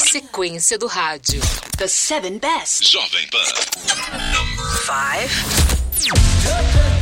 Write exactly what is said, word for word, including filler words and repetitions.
sequência do rádio. The seven best. Jovem Pan. Five.